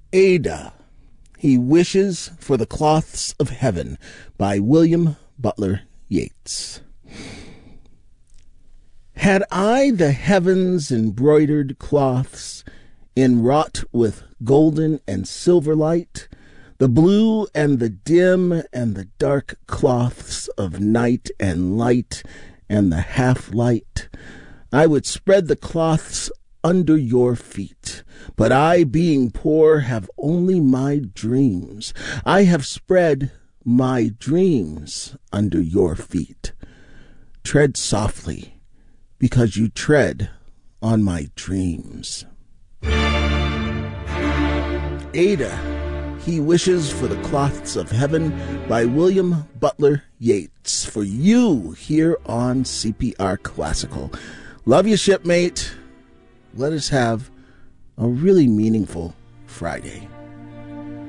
Ada, He Wishes for the Cloths of Heaven by William Butler Yeats. Had I the heavens embroidered cloths, inwrought with golden and silver light, the blue and the dim and the dark cloths of night and light and the half-light, I would spread the cloths under your feet. But I, being poor, have only my dreams. I have spread my dreams under your feet. Tread softly, because you tread on my dreams. Ada, He Wishes for the Cloths of Heaven by William Butler Yeats, for you here on CPR Classical. Love you, shipmate. Let us have a really meaningful Friday.